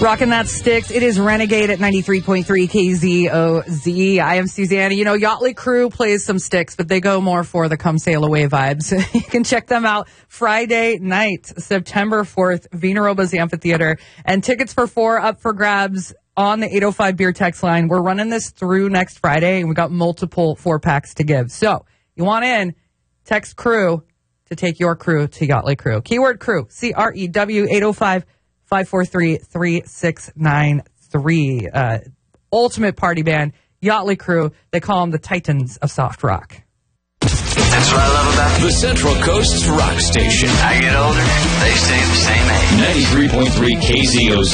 Rocking that sticks. It is Renegade at 93.3 KZOZ. I am Susanna. You know, Yachtly Crew plays some sticks, but they go more for the come sail away vibes. You can check them out Friday night, September 4th, Vina Roba's Amphitheater. And tickets for 4 up for grabs on the 805 beer text line. We're running this through next Friday, and we got multiple 4-packs to give. So you want in, text crew to take your crew to Yachtly Crew. Keyword crew, CREW 805-543-3693. Ultimate party band, Yachtly Crew. They call them the Titans of soft rock. That's what I love about the Central Coast's rock station. I get older, they stay the same age. 93.3 KZOZ.